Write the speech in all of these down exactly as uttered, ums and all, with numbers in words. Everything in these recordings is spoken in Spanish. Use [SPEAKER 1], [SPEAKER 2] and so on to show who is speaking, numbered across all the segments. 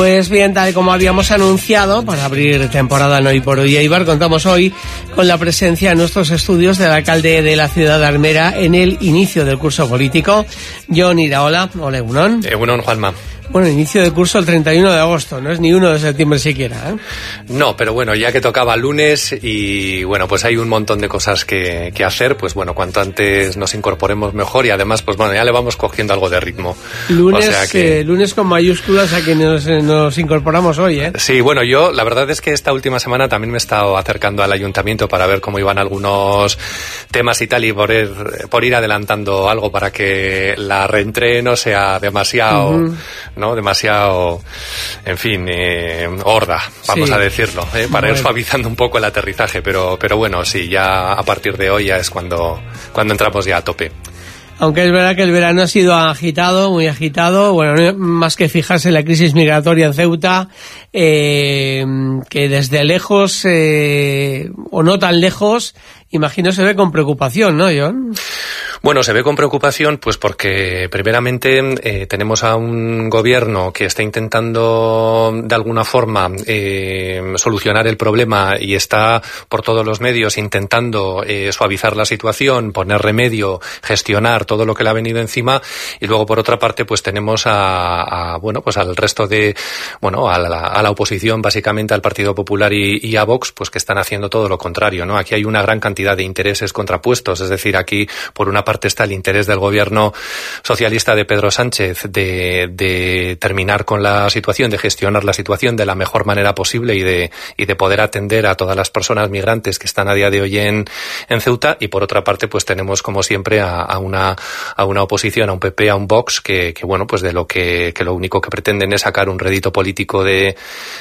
[SPEAKER 1] Pues bien, tal y como habíamos anunciado, para abrir temporada en Hoy por Hoy Eibar, contamos hoy con la presencia en nuestros estudios del alcalde de la ciudad de Armera en el inicio del curso político, Jon Iraola. Hola, Egunon.
[SPEAKER 2] Egunon, Juanma.
[SPEAKER 1] Bueno, inicio de curso el treinta y uno de agosto, no es ni uno de septiembre siquiera, ¿eh?
[SPEAKER 2] No, pero bueno, ya que tocaba lunes y bueno, pues hay un montón de cosas que, que hacer, pues bueno, cuanto antes nos incorporemos mejor y además, pues bueno, ya le vamos cogiendo algo de ritmo.
[SPEAKER 1] Lunes,
[SPEAKER 2] o sea que...
[SPEAKER 1] eh, lunes con mayúsculas a que nos, nos incorporamos hoy, ¿eh?
[SPEAKER 2] Sí, bueno, yo la verdad es que esta última semana también me he estado acercando al ayuntamiento para ver cómo iban algunos temas y tal y por ir, por ir adelantando algo para que la reentré no sea demasiado... Uh-huh. ¿no? Demasiado, en fin, eh, gorda, vamos sí. a decirlo, ¿eh? para bueno. ir suavizando un poco el aterrizaje, pero, pero bueno, sí, ya a partir de hoy ya es cuando, cuando entramos ya a tope.
[SPEAKER 1] Aunque es verdad que el verano ha sido agitado, muy agitado, bueno, más que fijarse en la crisis migratoria en Ceuta, eh, que desde lejos, eh, o no tan lejos, imagino se ve con preocupación, ¿no, Jon?
[SPEAKER 2] Bueno, se ve con preocupación pues porque primeramente eh, tenemos a un gobierno que está intentando de alguna forma eh, solucionar el problema y está por todos los medios intentando eh, suavizar la situación, poner remedio, gestionar todo lo que le ha venido encima, y luego por otra parte pues tenemos a, a bueno pues al resto de bueno a la, a la oposición, básicamente al Partido Popular y, y a Vox, pues que están haciendo todo lo contrario, ¿no? Aquí hay una gran cantidad de intereses contrapuestos, es decir, aquí por una parte está el interés del gobierno socialista de Pedro Sánchez de, de terminar con la situación, de gestionar la situación de la mejor manera posible y de, y de poder atender a todas las personas migrantes que están a día de hoy en, en Ceuta, y por otra parte pues tenemos como siempre a, a una a una oposición, a un P P, a un Vox que, que bueno pues de lo que, que lo único que pretenden es sacar un rédito político de,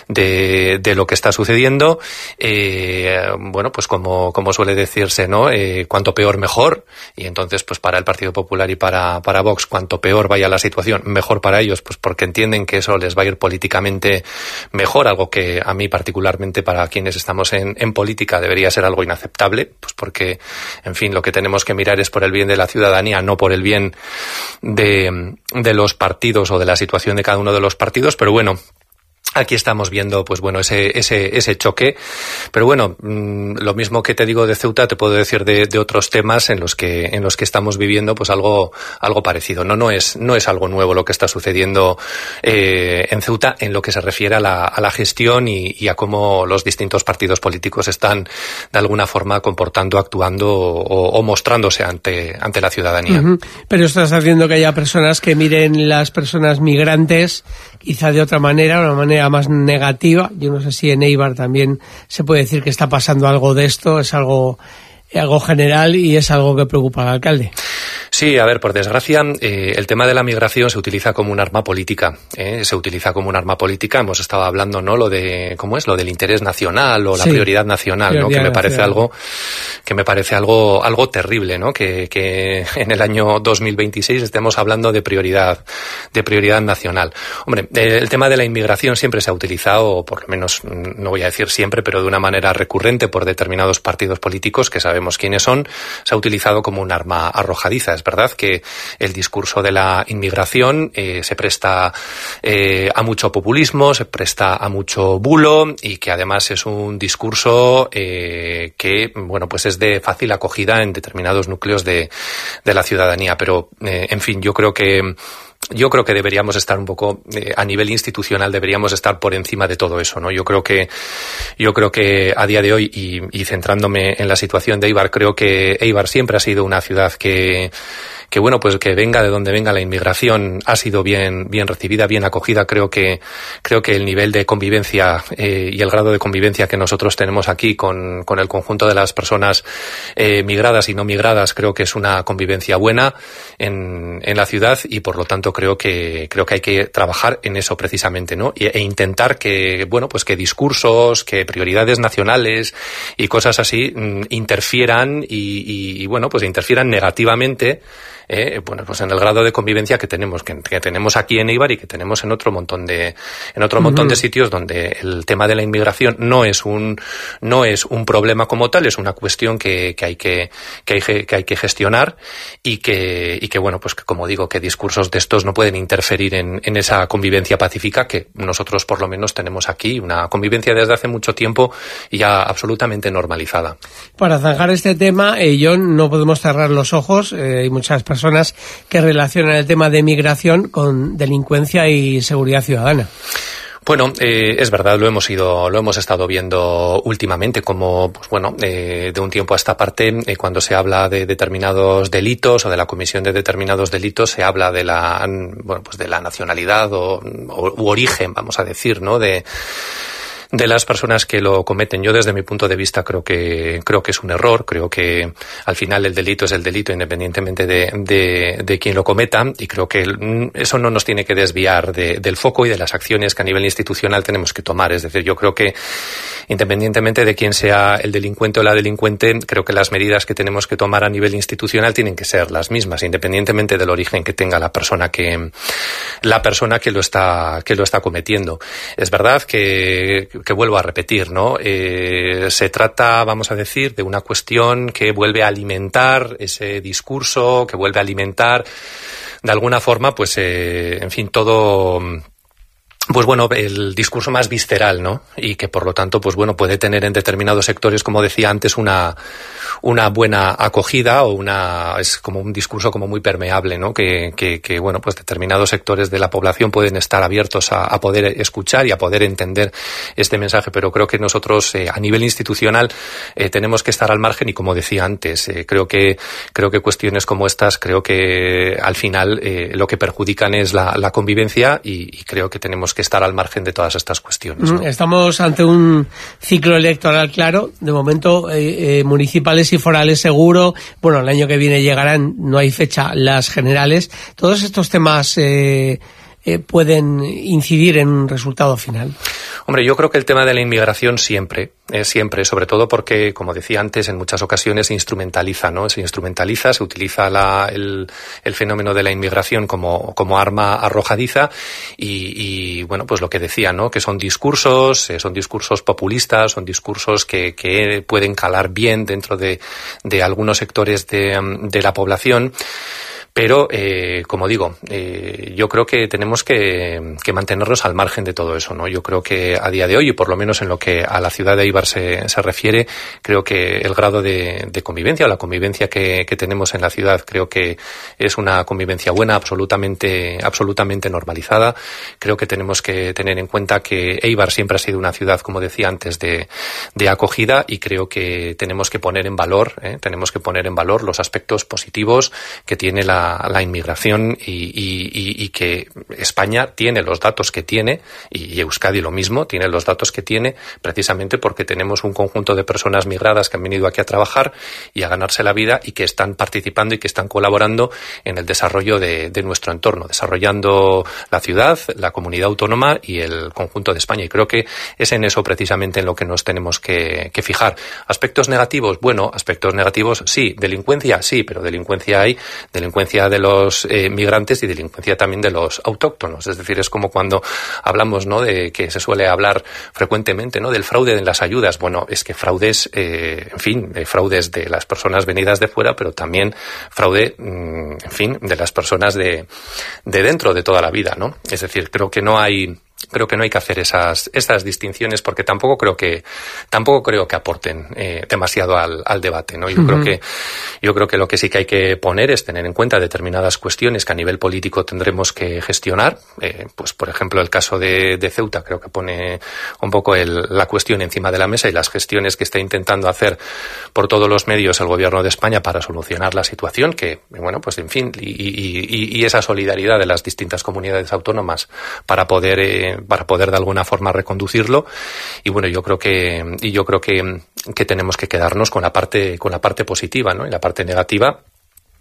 [SPEAKER 2] de, de lo que está sucediendo, eh, bueno pues como, como suele decirse, ¿no? Eh, cuanto peor mejor, y entonces pues para el Partido Popular y para, para Vox, cuanto peor vaya la situación, mejor para ellos, pues porque entienden que eso les va a ir políticamente mejor, algo que a mí particularmente, para quienes estamos en, en política, debería ser algo inaceptable, pues porque, en fin, lo que tenemos que mirar es por el bien de la ciudadanía, no por el bien de, de los partidos o de la situación de cada uno de los partidos, pero bueno, aquí estamos viendo, pues bueno, ese ese ese choque, pero bueno, mmm, lo mismo que te digo de Ceuta, te puedo decir de, de otros temas en los que en los que estamos viviendo, pues algo algo parecido. No no es no es algo nuevo lo que está sucediendo eh, en Ceuta en lo que se refiere a la a la gestión y, y a cómo los distintos partidos políticos están de alguna forma comportando, actuando o, o mostrándose ante ante la ciudadanía.
[SPEAKER 1] Uh-huh. Pero estás haciendo que haya personas que miren las personas migrantes quizá de otra manera, una manera más negativa. Yo no sé si en Eibar también se puede decir que está pasando algo de esto, es algo, algo general y es algo que preocupa al alcalde.
[SPEAKER 2] Sí, a ver, por desgracia, eh, el tema de la migración se utiliza como un arma política, ¿eh? se utiliza como un arma política. Hemos estado hablando, ¿no? Lo de, ¿cómo es? Lo del interés nacional o la sí, prioridad nacional, prioridad, ¿no? Que me parece nacional. algo, que me parece algo, algo terrible, ¿no? Que, que en el año dos mil veintiséis estemos hablando de prioridad, de prioridad nacional. Hombre, el tema de la inmigración siempre se ha utilizado, o por lo menos, no voy a decir siempre, pero de una manera recurrente por determinados partidos políticos que sabemos quiénes son, se ha utilizado como un arma arrojadiza. Es verdad que el discurso de la inmigración eh, se presta eh, a mucho populismo, se presta a mucho bulo, y que además es un discurso eh, que, bueno, pues es de fácil acogida en determinados núcleos de, de la ciudadanía. Pero, eh, en fin, yo creo que Yo creo que deberíamos estar un poco, eh, a nivel institucional, deberíamos estar por encima de todo eso, ¿no? Yo creo que, yo creo que a día de hoy, y, y centrándome en la situación de Eibar, creo que Eibar siempre ha sido una ciudad que, que bueno, pues que venga de donde venga la inmigración, ha sido bien, bien recibida, bien acogida. Creo que, creo que el nivel de convivencia, eh, y el grado de convivencia que nosotros tenemos aquí con, con el conjunto de las personas, eh, migradas y no migradas, creo que es una convivencia buena en, en la ciudad, y por lo tanto creo que, creo que hay que trabajar en eso precisamente, ¿no? E, e intentar que, bueno, pues que discursos, que prioridades nacionales y cosas así, mm, interfieran y, y, y, bueno, pues interfieran negativamente eh, bueno, pues en el grado de convivencia que tenemos, que, que tenemos aquí en Eibar y que tenemos en otro montón de, en otro uh-huh. montón de sitios donde el tema de la inmigración no es un, no es un problema como tal, es una cuestión que, que hay que, que hay que hay que gestionar y que, y que bueno, pues que como digo, que discursos de estos no pueden interferir en, en esa convivencia pacífica que nosotros por lo menos tenemos aquí, una convivencia desde hace mucho tiempo y ya absolutamente normalizada.
[SPEAKER 1] Para zanjar este tema, eh, John, no podemos cerrar los ojos. Eh, hay muchas personas que relacionan el tema de migración con delincuencia y seguridad ciudadana.
[SPEAKER 2] Bueno, eh, es verdad, lo hemos ido, lo hemos estado viendo últimamente, como, pues bueno, eh, de un tiempo a esta parte, eh, cuando se habla de determinados delitos o de la comisión de determinados delitos, se habla de la, bueno, pues de la nacionalidad o, o u origen, vamos a decir, ¿no? De, de las personas que lo cometen. Yo desde mi punto de vista creo que creo que es un error, creo que al final el delito es el delito independientemente de, de, de quién lo cometa y creo que eso no nos tiene que desviar de, del foco y de las acciones que a nivel institucional tenemos que tomar. Es decir, yo creo que independientemente de quién sea el delincuente o la delincuente, creo que las medidas que tenemos que tomar a nivel institucional tienen que ser las mismas, independientemente del origen que tenga la persona que la persona que lo está que lo está cometiendo. Es verdad que que vuelvo a repetir, ¿no? Eh, se trata, vamos a decir, de una cuestión que vuelve a alimentar ese discurso, que vuelve a alimentar, de alguna forma, pues, eh, en fin, todo... Pues bueno, el discurso más visceral, ¿no? Y que por lo tanto, pues bueno, puede tener en determinados sectores, como decía antes, una una buena acogida o una es como un discurso como muy permeable, ¿no? Que que, que bueno, pues determinados sectores de la población pueden estar abiertos a, a poder escuchar y a poder entender este mensaje, pero creo que nosotros eh, a nivel institucional eh, tenemos que estar al margen y como decía antes, eh, creo que creo que cuestiones como estas, creo que al final eh, lo que perjudican es la, la convivencia y, y creo que tenemos que estar al margen de todas estas cuestiones, ¿no?
[SPEAKER 1] Estamos ante un ciclo electoral claro, de momento eh, eh, municipales y forales seguro, bueno, el año que viene llegarán, no hay fecha, las generales. Todos estos temas eh, eh, pueden incidir en un resultado final.
[SPEAKER 2] Hombre, yo creo que el tema de la inmigración siempre, eh, siempre, sobre todo porque, como decía antes, en muchas ocasiones se instrumentaliza, ¿no? Se instrumentaliza, se utiliza la, el, el fenómeno de la inmigración como, como arma arrojadiza y, y, bueno, pues lo que decía, ¿no? Que son discursos, eh, son discursos populistas, son discursos que, que pueden calar bien dentro de, de algunos sectores de, de la población. Pero, eh, como digo, eh, yo creo que tenemos que, que mantenernos al margen de todo eso, ¿no? Yo creo que a día de hoy, y por lo menos en lo que a la ciudad de Eibar se, se refiere, creo que el grado de, de convivencia o la convivencia que, que tenemos en la ciudad creo que es una convivencia buena, absolutamente, absolutamente normalizada. Creo que tenemos que tener en cuenta que Eibar siempre ha sido una ciudad, como decía antes, de, de acogida y creo que tenemos que poner en valor, ¿eh? tenemos que poner en valor los aspectos positivos que tiene la la inmigración y, y, y que España tiene los datos que tiene y Euskadi lo mismo, tiene los datos que tiene precisamente porque tenemos un conjunto de personas migradas que han venido aquí a trabajar y a ganarse la vida y que están participando y que están colaborando en el desarrollo de, de nuestro entorno, desarrollando la ciudad, la comunidad autónoma y el conjunto de España. Y creo que es en eso precisamente en lo que nos tenemos que, que fijar. ¿Aspectos negativos? Bueno, aspectos negativos sí. ¿Delincuencia? Sí, pero delincuencia hay, delincuencia de los eh, migrantes y delincuencia también de los autóctonos. Es decir, es como cuando hablamos, ¿no?, de que se suele hablar frecuentemente, ¿no?, del fraude en las ayudas. Bueno, es que fraudes, eh, en fin, eh, fraudes de las personas venidas de fuera, pero también fraude, mmm, en fin, de las personas de, de dentro de toda la vida, ¿no? Es decir, creo que no hay... Creo que no hay que hacer esas esas distinciones porque tampoco creo que tampoco creo que aporten eh, demasiado al, al debate, ¿no? Yo uh-huh. creo que yo creo que lo que sí que hay que poner es tener en cuenta determinadas cuestiones que a nivel político tendremos que gestionar. Eh, pues por ejemplo el caso de, de Ceuta creo que pone un poco el, la cuestión encima de la mesa y las gestiones que está intentando hacer por todos los medios el gobierno de España para solucionar la situación. Que bueno, pues en fin y, y, y, y esa solidaridad de las distintas comunidades autónomas para poder eh, para poder de alguna forma reconducirlo y bueno yo creo que y yo creo que, que tenemos que quedarnos con la parte con la parte positiva, ¿no? Y la parte negativa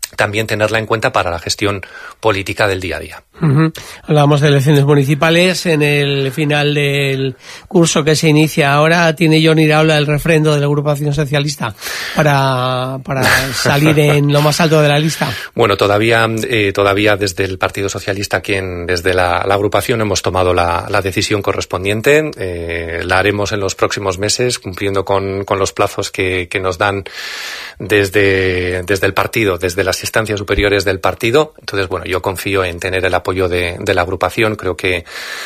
[SPEAKER 2] también tenerla en cuenta para la gestión política del día a día.
[SPEAKER 1] Uh-huh. Hablábamos de elecciones municipales. En el final del curso que se inicia ahora, tiene Jon Iraola el refrendo de la agrupación socialista para, para salir en lo más alto de la lista.
[SPEAKER 2] Bueno, todavía eh, todavía desde el Partido Socialista, quien desde la, la agrupación hemos tomado la, la decisión correspondiente. Eh, la haremos en los próximos meses, cumpliendo con, con los plazos que, que nos dan desde, desde el partido, desde las instancias superiores del partido. Entonces, bueno, yo confío en tener el apoyo de, de la agrupación. Creo que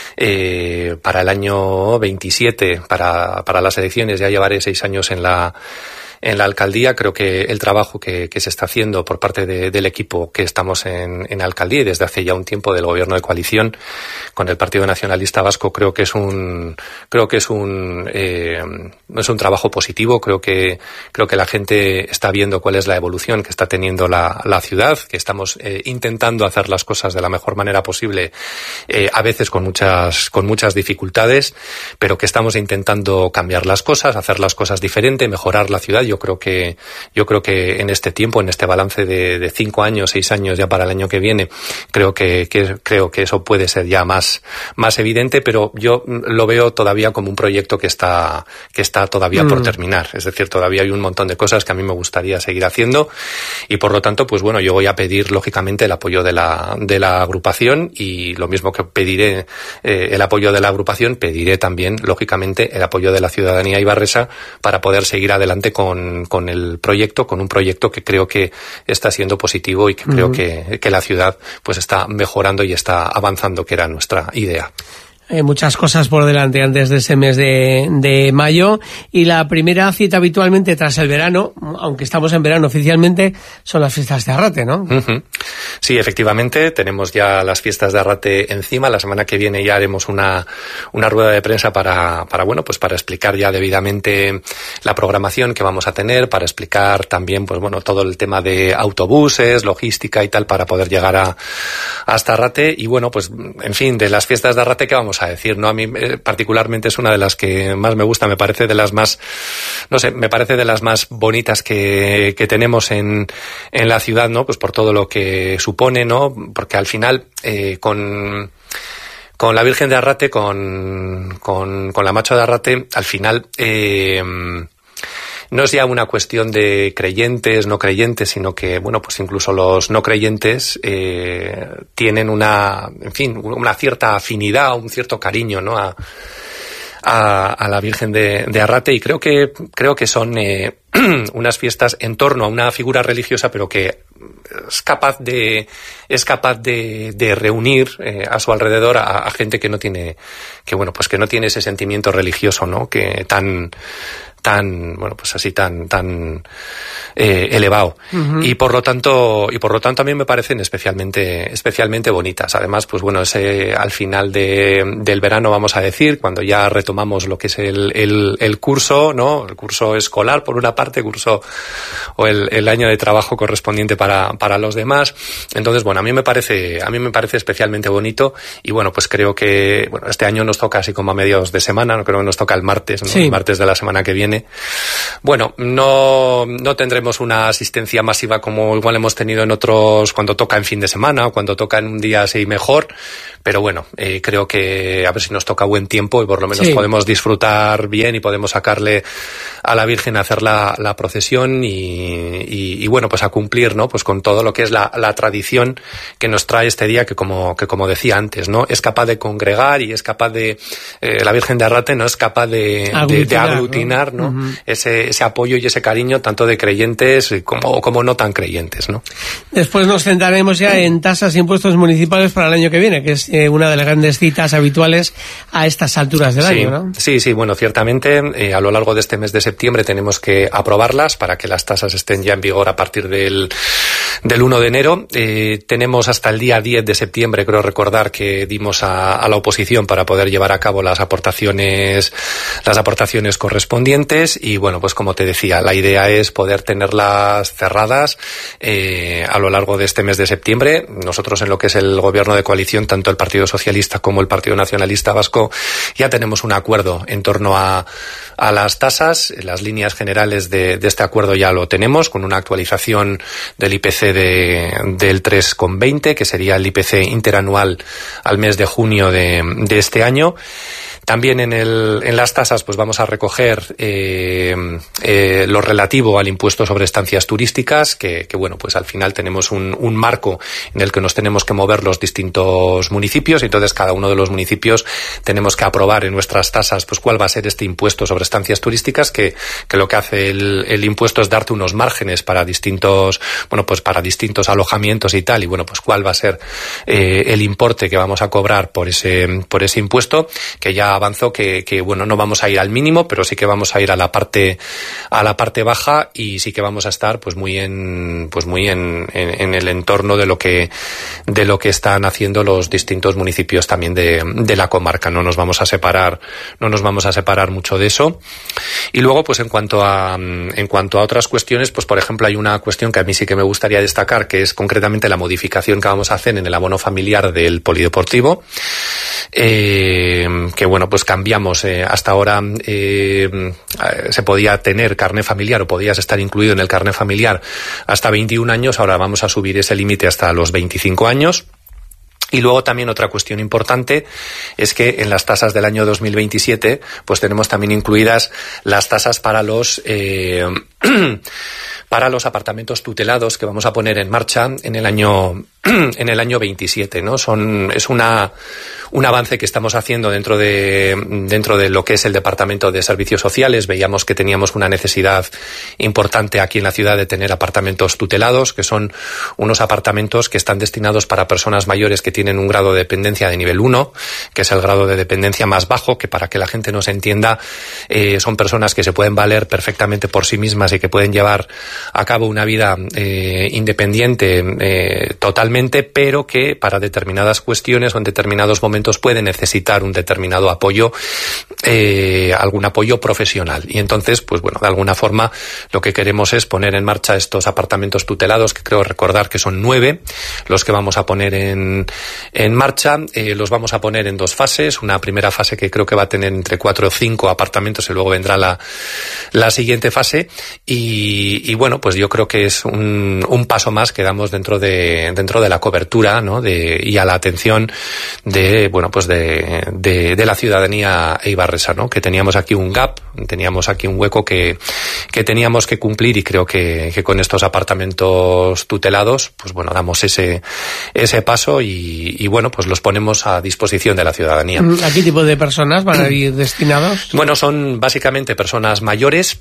[SPEAKER 2] eh, para el año veintisiete, para, para las elecciones, ya llevaré seis años en la en la alcaldía. Creo que el trabajo que, que se está haciendo por parte de, del equipo que estamos en, en alcaldía y desde hace ya un tiempo del gobierno de coalición con el Partido Nacionalista Vasco, creo que es un creo que es un eh, es un trabajo positivo. Creo que creo que la gente está viendo cuál es la evolución que está teniendo la, la ciudad, que estamos eh, intentando hacer las cosas de la mejor manera posible, eh, a veces con muchas con muchas dificultades, pero que estamos intentando cambiar las cosas, hacer las cosas diferente, mejorar la ciudad. Yo creo que yo creo que en este tiempo, en este balance de, de cinco años, seis años ya para el año que viene, creo que, que creo que eso puede ser ya más más evidente, pero yo lo veo todavía como un proyecto que está que está todavía mm. por terminar. Es decir, todavía hay un montón de cosas que a mí me gustaría seguir haciendo y por lo tanto, pues bueno, yo voy a pedir lógicamente el apoyo de la de la agrupación y lo mismo que pediré eh, el apoyo de la agrupación, pediré también lógicamente el apoyo de la ciudadanía ibarresa para poder seguir adelante con con el proyecto, con un proyecto que creo que está siendo positivo y que uh-huh. creo que, que la ciudad pues está mejorando y está avanzando, que era nuestra idea.
[SPEAKER 1] Eh, muchas cosas por delante antes de ese mes de, de mayo, y la primera cita habitualmente tras el verano, aunque estamos en verano oficialmente, son las fiestas de Arrate, ¿no?
[SPEAKER 2] Uh-huh. Sí, efectivamente, tenemos ya las fiestas de Arrate encima. La semana que viene ya haremos una, una rueda de prensa para, para, bueno, pues para explicar ya debidamente la programación que vamos a tener, para explicar también, pues bueno, todo el tema de autobuses, logística y tal, para poder llegar a, hasta Arrate. Y bueno, pues, en fin, de las fiestas de Arrate, ¿qué vamos a decir? No, a mí eh, particularmente es una de las que más me gusta, me parece de las más, no sé, me parece de las más bonitas que, que tenemos en, en la ciudad, ¿no? Pues por todo lo que supone, ¿no? Porque al final, eh, con, con la Virgen de Arrate, con, con, con la Macho de Arrate, al final, eh, no es ya una cuestión de creyentes, no creyentes, sino que, bueno, pues incluso los no creyentes eh, tienen una, en fin, una cierta afinidad, un cierto cariño, ¿no? A, a, a la Virgen de, de Arrate, y creo que creo que son eh, unas fiestas en torno a una figura religiosa, pero que es capaz de es capaz de, de reunir eh, a su alrededor a, a gente que no tiene que bueno pues que no tiene ese sentimiento religioso, ¿no? Que tan tan bueno pues así tan tan eh, elevado. Uh-huh. y por lo tanto y por lo tanto a mí me parecen especialmente especialmente bonitas. Además, pues bueno, ese al final de, del verano, vamos a decir, cuando ya retomamos lo que es el, el, el curso, ¿no? El curso escolar por una parte, curso o el, el año de trabajo correspondiente para para los demás. Entonces, bueno, a mí me parece a mí me parece especialmente bonito, y bueno, pues creo que bueno, este año nos toca así como a mediados de semana, no creo que nos toca el martes, ¿no? Sí. El martes de la semana que viene. Bueno, no no tendremos una asistencia masiva como igual hemos tenido en otros, cuando toca en fin de semana o cuando toca en un día así mejor, pero bueno, eh, creo que a ver si nos toca buen tiempo y por lo menos sí. podemos disfrutar bien y podemos sacarle a la Virgen a hacer la, la procesión y, y, y bueno, pues a cumplir, ¿no? Pues con todo lo que es la, la tradición que nos trae este día, que como que como decía antes, ¿no? Es capaz de congregar y es capaz de eh, la Virgen de Arrate no es capaz de aglutinar, de, de aglutinar, ¿no? ¿no? Uh-huh. Ese, ese apoyo y ese cariño tanto de creyentes como, como no tan creyentes, ¿no?
[SPEAKER 1] Después nos centraremos ya en tasas e impuestos municipales para el año que viene, que es eh, una de las grandes citas habituales a estas alturas del
[SPEAKER 2] sí,
[SPEAKER 1] año, ¿no?
[SPEAKER 2] Sí, sí, bueno, ciertamente eh, a lo largo de este mes de septiembre tenemos que aprobarlas para que las tasas estén ya en vigor a partir del, del uno de enero. Eh, tenemos hasta el día diez de septiembre, creo recordar, que dimos a, a la oposición para poder llevar a cabo las aportaciones, las aportaciones correspondientes. Y bueno, pues como te decía, la idea es poder tenerlas cerradas eh, a lo largo de este mes de septiembre. Nosotros, en lo que es el gobierno de coalición, tanto el Partido Socialista como el Partido Nacionalista Vasco, ya tenemos un acuerdo en torno a, a las tasas. Las líneas generales de, de este acuerdo ya lo tenemos, con una actualización del I P C C de, del tres coma veinte, que sería el I P C interanual al mes de junio de, de este año. También en, el, en las tasas pues vamos a recoger eh, eh, lo relativo al impuesto sobre estancias turísticas, que, que bueno, pues al final tenemos un, un marco en el que nos tenemos que mover los distintos municipios, y entonces cada uno de los municipios tenemos que aprobar en nuestras tasas pues cuál va a ser este impuesto sobre estancias turísticas, que, que lo que hace el, el impuesto es darte unos márgenes para distintos, bueno, pues para distintos alojamientos y tal, y bueno, pues cuál va a ser eh, el importe que vamos a cobrar por ese, por ese impuesto, que ya avanzó que, que bueno, no vamos a ir al mínimo, pero sí que vamos a ir a la parte a la parte baja, y sí que vamos a estar pues muy en pues muy en, en, en el entorno de lo que de lo que están haciendo los distintos municipios también de, de la comarca. No nos vamos a separar no nos vamos a separar mucho de eso. Y luego pues en cuanto a en cuanto a otras cuestiones, pues por ejemplo hay una cuestión que a mí sí que me gustaría destacar, que es concretamente la modificación que vamos a hacer en el abono familiar del polideportivo, eh, que bueno, pues cambiamos, eh, hasta ahora eh, se podía tener carné familiar o podías estar incluido en el carné familiar hasta veintiún años, ahora vamos a subir ese límite hasta los veinticinco años. Y luego también otra cuestión importante es que en las tasas del año dos mil veintisiete pues tenemos también incluidas las tasas para los eh, para los apartamentos tutelados que vamos a poner en marcha en el año en el año veintisiete, ¿no? Son es una un avance que estamos haciendo dentro de dentro de lo que es el Departamento de Servicios Sociales. Veíamos que teníamos una necesidad importante aquí en la ciudad de tener apartamentos tutelados, que son unos apartamentos que están destinados para personas mayores que tienen un grado de dependencia de nivel uno, que es el grado de dependencia más bajo, que para que la gente nos entienda, eh, son personas que se pueden valer perfectamente por sí mismas y que pueden llevar a cabo una vida eh, independiente eh, totalmente, pero que para determinadas cuestiones o en determinados momentos puede necesitar un determinado apoyo, eh, algún apoyo profesional. Y entonces, pues bueno, de alguna forma lo que queremos es poner en marcha estos apartamentos tutelados, que creo recordar que son nueve los que vamos a poner en, en marcha. Eh, los vamos a poner en dos fases. Una primera fase que creo que va a tener entre cuatro o cinco apartamentos, y luego vendrá la, la siguiente fase. Y, y bueno, pues yo creo que es un, un paso más que damos dentro de, dentro de la cobertura, ¿no? De, y a la atención de, bueno, pues de, de, de la ciudadanía eibarresa, ¿no? Que teníamos aquí un gap, teníamos aquí un hueco que, que teníamos que cumplir, y creo que, que con estos apartamentos tutelados, pues bueno, damos ese, ese paso y, y bueno, pues los ponemos a disposición de la ciudadanía.
[SPEAKER 1] ¿A qué tipo de personas van a ir destinados?
[SPEAKER 2] Bueno, son básicamente personas mayores,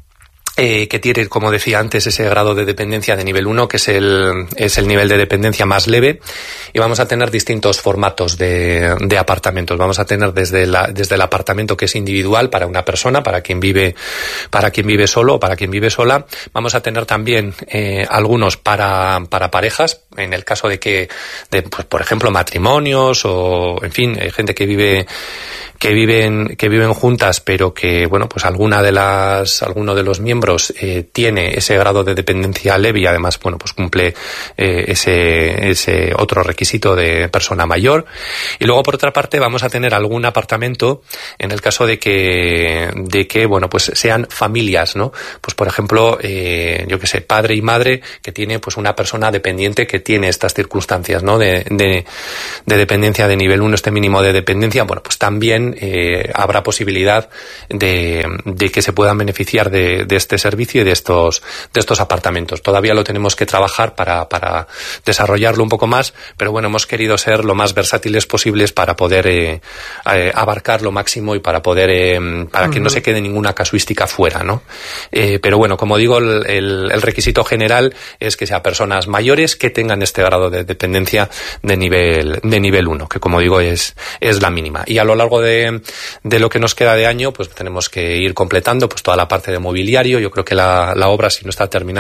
[SPEAKER 2] Eh, que tiene, como decía antes, ese grado de dependencia de nivel uno, que es el, es el nivel de dependencia más leve, y vamos a tener distintos formatos de, de apartamentos. Vamos a tener desde la, desde el apartamento que es individual para una persona, para quien vive, para quien vive solo o para quien vive sola. Vamos a tener también, eh, algunos para, para parejas, en el caso de que, de, pues, por ejemplo, matrimonios o, en fin, hay gente que vive, que viven, que viven juntas, pero que, bueno, pues alguna de las, alguno de los miembros Eh, tiene ese grado de dependencia leve, y además, bueno, pues cumple eh, ese, ese otro requisito de persona mayor. Y luego, por otra parte, vamos a tener algún apartamento en el caso de que, de que, bueno, pues sean familias, ¿no? Pues, por ejemplo, eh, yo qué sé, padre y madre que tiene, pues, una persona dependiente que tiene estas circunstancias, ¿no? De, de, de dependencia de nivel uno, este mínimo de dependencia. Bueno, pues también eh, habrá posibilidad de, de que se puedan beneficiar de, de este servicio y de estos de estos apartamentos. Todavía lo tenemos que trabajar para, para desarrollarlo un poco más, pero bueno, hemos querido ser lo más versátiles posibles para poder eh, eh, abarcar lo máximo y para poder eh, para que uh-huh. no se quede ninguna casuística fuera, ¿no? Eh, pero bueno, como digo, el, el, el requisito general es que sean personas mayores que tengan este grado de dependencia de nivel de nivel uno, que como digo es es la mínima. Y a lo largo de, de lo que nos queda de año, pues tenemos que ir completando pues toda la parte de mobiliario. Yo creo que la, la obra, si no está terminada,